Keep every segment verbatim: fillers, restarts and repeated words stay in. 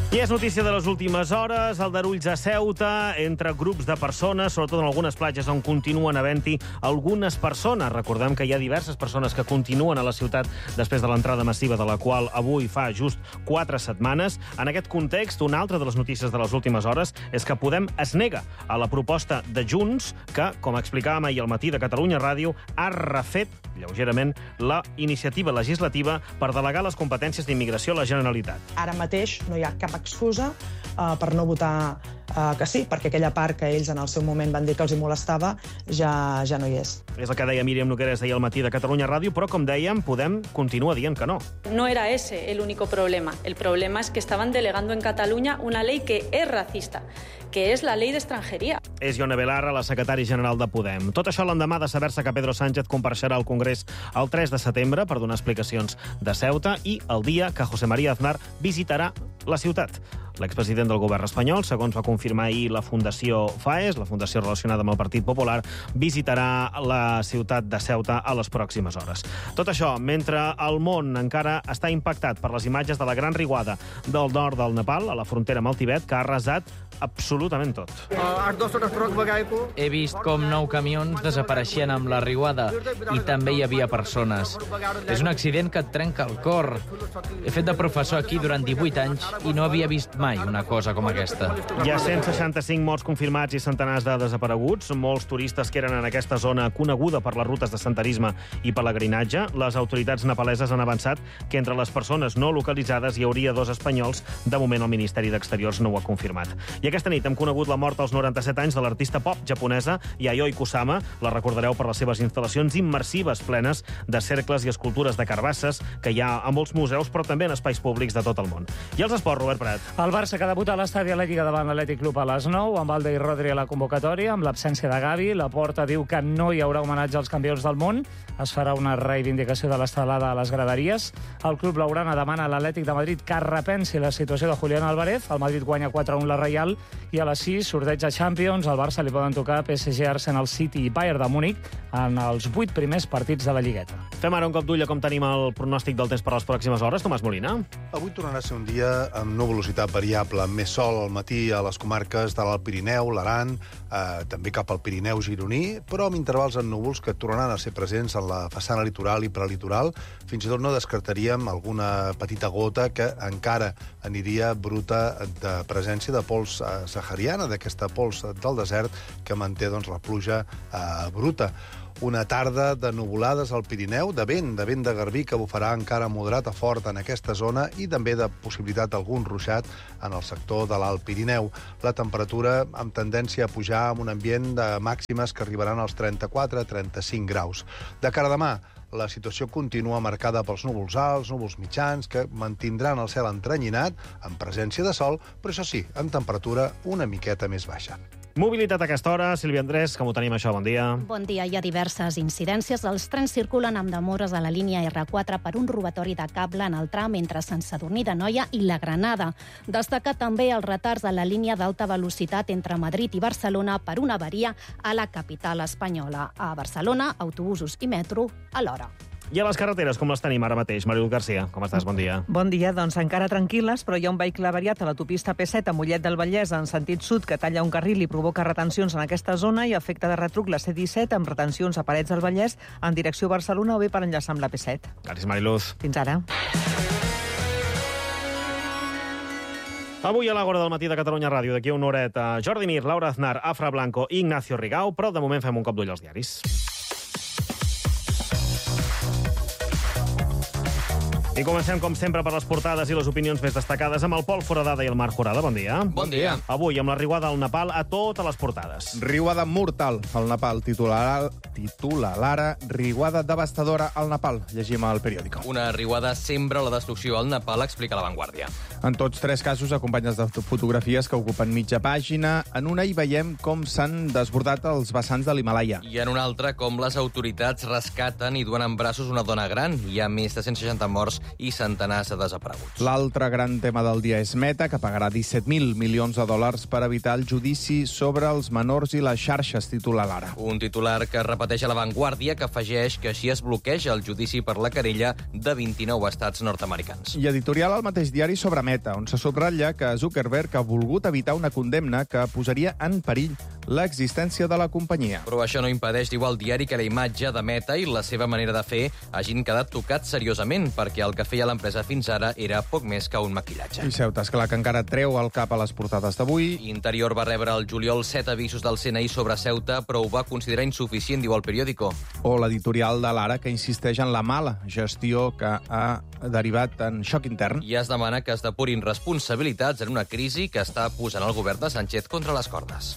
I és notícia de les últimes hores, aldarulls a Ceuta, entre grups de persones, sobretot en algunes platges on continuen havent-hi algunes persones. Recordem que hi ha diverses persones que continuen a la ciutat després de l'entrada massiva, de la qual avui fa just quatre setmanes. En aquest context, una altra de les notícies de les últimes hores és que Podem es nega a la proposta de Junts, que, com explicàvem ahir al matí de Catalunya Ràdio, ha refet lleugerament la iniciativa legislativa per delegar les competències d'immigració a la Generalitat. Ara mateix no hi ha cap excusa uh, per no votar uh, que sí, perquè aquella part que ells en el seu moment van dir que els hi molestava ja, ja no hi és. És el que deia Míriam Nogueras ahir al matí de Catalunya Ràdio, però, com dèiem, Podem continua dient que no. No era ese el único problema. El problema es que estaban delegando en Cataluña una ley que es racista, que és la llei d'estrangeria. És Ione Belarra, la secretària general de Podem. Tot això l'endemà de saber-se que Pedro Sánchez compareixerà al Congrés el tres de setembre per donar explicacions de Ceuta i el dia que José María Aznar visitarà la ciutat. L'expresident del govern espanyol, segons va confirmar ahir la Fundació FAES, la fundació relacionada amb el Partit Popular, visitarà la ciutat de Ceuta a les pròximes hores. Tot això mentre el món encara està impactat per les imatges de la gran riuada del nord del Nepal, a la frontera amb el Tibet, que ha arrasat absolutament tot. He vist com nou camions desapareixien amb la riuada i també hi havia persones. És un accident que et trenca el cor. He fet de professor aquí durant divuit anys i no havia vist mai una cosa com aquesta. Hi ha cent seixanta-cinc morts confirmats i centenars de desapareguts. Molts turistes que eren en aquesta zona coneguda per les rutes de senderisme i pelegrinatge. Les autoritats nepaleses han avançat que entre les persones no localitzades hi hauria dos espanyols. De moment el Ministeri d'Exteriors no ho ha confirmat. I aquesta nit hem conegut la mort als noranta-set anys de l'artista pop japonesa Yayoi Kusama. La recordareu per les seves instal·lacions immersives plenes de cercles i escultures de carbasses que hi ha a molts museus, però també en espais públics de tot el món. I els esports, Robert Prat. El Barça que debuta a l'estadi a la Lliga davant l'Atlètic Club a les nou, amb Alde i Rodri a la convocatòria, amb l'absència de Gavi. Laporta diu que no hi haurà homenatge als campions del món. Es farà una reivindicació de l'estelada a les graderies. El club blaugrana demana a l'Atlètic de Madrid que repensi la situació de Julián Álvarez. El Madrid guanya quatre a un la Reial. I a les sis, sorteig de Champions. Al Barça li poden tocar P S G, Arsenal, City i Bayern de Múnich en els vuit primers partits de la Lligueta. Fem ara un cop d'ull a com tenim el pronòstic del temps per les pròximes hores. Tomàs Molina. Avui tornarà a ser un dia amb nuvolositat variable, amb més sol al matí a les comarques de l'Alt Pirineu, l'Aran, eh, també cap al Pirineu gironí, però amb intervals en núvols que tornaran a ser presents en la façana litoral i prelitoral. Fins i tot no descartaríem alguna petita gota que encara aniria bruta de presència de pols eh, sahariana, d'aquesta pols del desert que manté doncs, la pluja eh, bruta. Una tarda de nuvolades al Pirineu, de vent, de vent de garbí que bufarà encara moderat a fort en aquesta zona i també de possibilitat d'algun ruixat en el sector de l'Alt Pirineu. La temperatura amb tendència a pujar amb un ambient de màximes que arribaran als trenta-quatre a trenta-cinc graus. De cara a demà, la situació continua marcada pels núvols alts, núvols mitjans, que mantindran el cel entrenyinat, amb presència de sol, però això sí, amb temperatura una miqueta més baixa. Mobilitat a aquesta hora. Sílvia Andrés, com ho tenim això? Bon dia. Bon dia. Hi ha diverses incidències. Els trens circulen amb demores a la línia erre quatre per un robatori de cable en el tram entre Sant Sadurní d'Anoia i la Granada. Destaca també els retards a la línia d'alta velocitat entre Madrid i Barcelona per una avaria a la capital espanyola. A Barcelona, autobusos i metro a l'hora. I a les carreteres, com les tenim ara mateix? Mariluz García, com estàs? Bon dia. Bon dia, doncs encara tranquil·les, però hi ha un vehicle avariat a l'autopista P set a Mollet del Vallès en sentit sud que talla un carril i provoca retencions en aquesta zona i afecta de retruc la C disset amb retencions a Parets del Vallès en direcció a Barcelona o bé per enllaçar amb la P set. Gràcies, Mariluz. Fins ara. Avui a l'Àgora del matí de Catalunya Ràdio, d'aquí una horeta, Jordi Mir, Laura Aznar, Afra Blanco i Ignacio Rigau, però de moment fem un cop d'ull als diaris. I comencem, com sempre, per les portades i les opinions més destacades amb el Pol Foradada i el Marc Jorada. Bon dia. Bon dia. Avui, amb la riuada al Nepal a totes les portades. Riuada mortal al Nepal. Titular, titula l'Ara, riuada devastadora al Nepal. Llegim al periòdico. Una riuada sembra la destrucció al Nepal, explica La Vanguardia. En tots tres casos, acompanyes de fotografies que ocupen mitja pàgina. En una hi veiem com s'han desbordat els vessants de l'Himalaya. I en una altra, com les autoritats rescaten i duen en braços una dona gran. Hi ha més de cent seixanta morts i centenars de desapareguts. L'altre gran tema del dia és Meta, que pagarà disset mil milions de dòlars per evitar el judici sobre els menors i les xarxes, titula l'Ara. Un titular que repeteix a La Vanguardia, que afegeix que així es bloqueja el judici per la querella de vint-i-nou estats nord-americans. I editorial al mateix diari sobre Meta, on se subratlla que Zuckerberg ha volgut evitar una condemna que posaria en perill l'existència de la companyia. Però això no impedeix, diu el diari, que la imatge de Meta i la seva manera de fer hagin quedat tocats seriosament, perquè el que feia l'empresa fins ara era poc més que un maquillatge. I Ceuta, esclar, que encara treu el cap a les portades d'avui. Interior va rebre al juliol set avisos del C N I sobre Ceuta, però ho va considerar insuficient, diu el periòdico. O l'editorial de l'Ara, que insisteix en la mala gestió que ha derivat en xoc intern. I es demana que es depurin responsabilitats en una crisi que està posant el govern de Sánchez contra les cordes.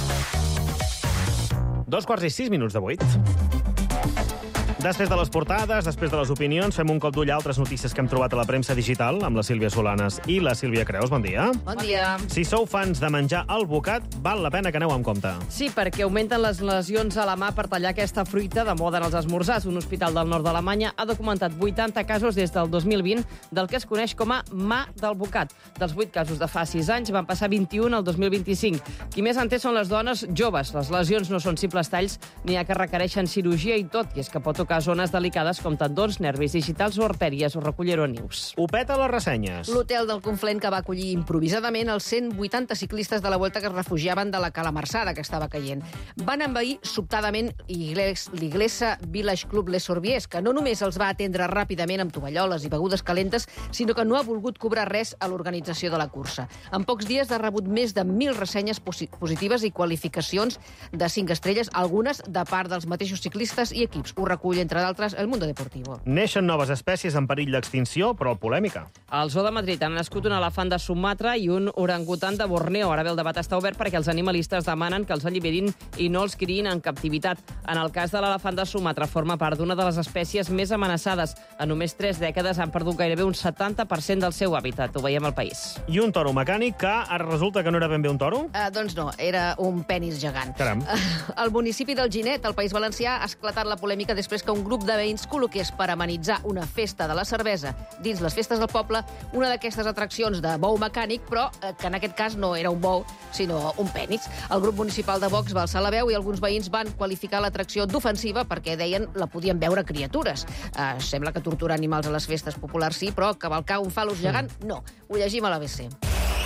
Dos quarts i sis minuts de vuit. Després de les portades, després de les opinions, fem un cop d'ull a altres notícies que hem trobat a la premsa digital amb la Sílvia Solanes i la Sílvia Creus. Bon dia. Bon dia. Si sou fans de menjar albocat, val la pena que aneu amb compte. Sí, perquè augmenten les lesions a la mà per tallar aquesta fruita de moda en els esmorzars. Un hospital del nord d'Alemanya ha documentat vuitanta casos des del dos mil vint del que es coneix com a mà d'albocat. Dels vuit casos de fa sis anys van passar vint-i-un al dos mil vint-i-cinc. Qui més en té són les dones joves. Les lesions no són simples talls, n'hi ha que requereixen cirurgia i tot, i és que pot tocar zones delicades com tendons, nervis digitals o artèries o recollir nius. Ho peta les ressenyes. L'hotel del Conflent, que va acollir improvisadament els cent vuitanta ciclistes de la Vuelta que es refugiaven de la calamarsada que estava caient. Van envair sobtadament l'Iglesa Village Club Les Sorbiers, que no només els va atendre ràpidament amb tovalloles i begudes calentes, sinó que no ha volgut cobrar res a l'organització de la cursa. En pocs dies ha rebut més de mil ressenyes positives i qualificacions de cinc estrelles, algunes de part dels mateixos ciclistes i equips. Ho recull, entre d'altres, El Mundo Deportivo. Neixen noves espècies en perill d'extinció, però polèmica. Al Zoo de Madrid han nascut un elefant de Sumatra i un orangutan de Borneo. Ara bé, el debat està obert perquè els animalistes demanen que els alliberin i no els criïn en captivitat. En el cas de l'elefant de Sumatra, forma part d'una de les espècies més amenaçades. En només tres dècades han perdut gairebé un setanta per cent del seu hàbitat. Ho veiem al País. I un toro mecànic que ara resulta que no era ben bé un toro? Uh, doncs no, era un penis gegant. Caram. Uh, al municipi del Ginet, al País Valencià, ha esclatat la polèmica després que un grup de veïns col·loqués per amenitzar una festa de la cervesa dins les festes del poble una d'aquestes atraccions de bou mecànic, però eh, que en aquest cas no era un bou, sinó un penis. El grup municipal de Vox va alçar la veu i alguns veïns van qualificar l'atracció d'ofensiva perquè deien la podien veure criatures. Eh, sembla que torturar animals a les festes populars sí, però cavalcar un fal·lus gegant no. Ho llegim a l'A B C.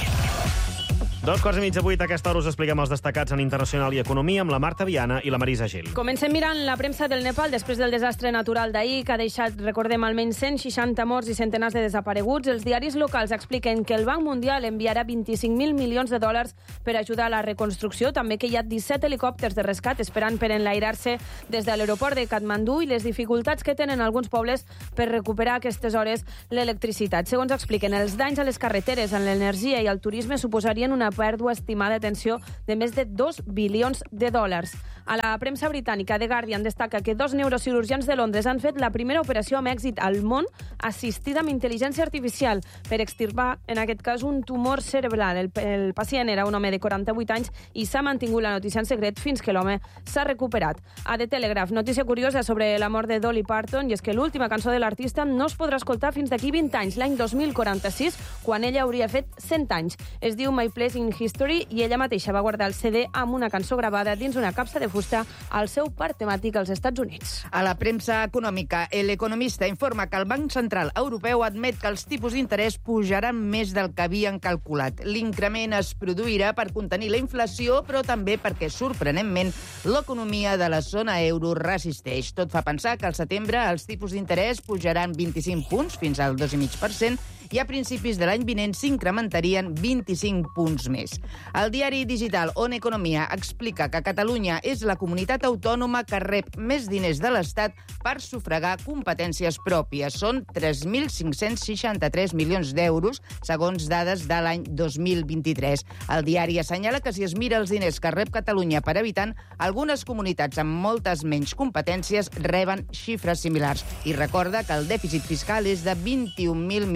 Dos quarts i mig de vuit, a aquesta hora us expliquem els destacats en internacional i economia amb la Marta Viana i la Marisa Gil. Comencem mirant la premsa del Nepal després del desastre natural d'ahir, que ha deixat, recordem, almenys cent seixanta morts i centenars de desapareguts. Els diaris locals expliquen que el Banc Mundial enviarà vint-i-cinc mil milions de dòlars per ajudar a la reconstrucció, també que hi ha disset helicòpters de rescat esperant per enlairar-se des de l'aeroport de Katmandú i les dificultats que tenen alguns pobles per recuperar a aquestes hores l'electricitat. Segons expliquen, els danys a les carreteres, en l'energia i al turisme suposarien una pèrdua estimada d'atenció de més de dos bilions de dòlars. A la premsa britànica, The Guardian destaca que dos neurocirurgians de Londres han fet la primera operació amb èxit al món assistida amb intel·ligència artificial per extirpar, en aquest cas, un tumor cerebral. El, el pacient era un home de quaranta-vuit anys i s'ha mantingut la notícia en secret fins que l'home s'ha recuperat. A The Telegraph, notícia curiosa sobre la mort de Dolly Parton, i és que l'última cançó de l'artista no es podrà escoltar fins d'aquí vint anys, l'any dos mil quaranta-sis, quan ella hauria fet cent anys. Es diu My Place in History i ella mateixa va guardar el C D amb una cançó gravada dins una capsa de fusta al seu parc temàtic als Estats Units. A la premsa econòmica, El Economista informa que el Banc Central Europeu admet que els tipus d'interès pujaran més del que havien calculat. L'increment es produirà per contenir la inflació, però també perquè, sorprenentment, l'economia de la zona euro resisteix. Tot fa pensar que al setembre els tipus d'interès pujaran vint-i-cinc punts, fins al dos coma cinc per cent, i a principis de l'any vinent s'incrementarien vint-i-cinc punts més. El diari digital On Economia explica que Catalunya és la comunitat autònoma que rep més diners de l'Estat per sufragar competències pròpies. Són tres mil cinc-cents seixanta-tres milions d'euros, segons dades de l'any dos mil vint-i-tres. El diari assenyala que si es mira els diners que rep Catalunya per habitant, algunes comunitats amb moltes menys competències reben xifres similars. I recorda que el dèficit fiscal és de vint-i-un mil milions d'euros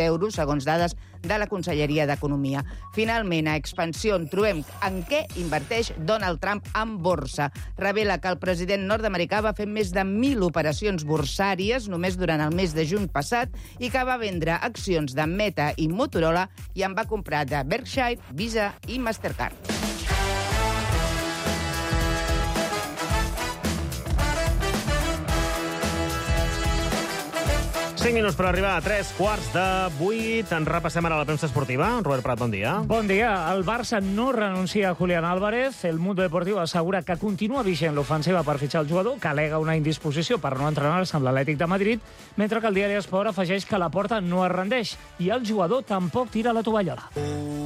d'euros, segons dades de la Conselleria d'Economia. Finalment, a Expansión trobem en què inverteix Donald Trump en borsa. Revela que el president nord-americà va fer més de mil operacions borsàries només durant el mes de juny passat i que va vendre accions de Meta i Motorola i en va comprar de Berkshire, Visa i Mastercard. cinc minuts per arribar a tres quarts de vuit. En repassem ara la premsa esportiva. Robert Prat, bon dia. Bon dia. El Barça no renuncia a Julián Álvarez. El Mundo Deportivo assegura que continua vigent l'ofensiva per fitxar el jugador, que al·lega una indisposició per no entrenar-se amb l'Atlètic de Madrid, mentre que el diari Esport afegeix que la Porta no es rendeix i el jugador tampoc tira la tovallola.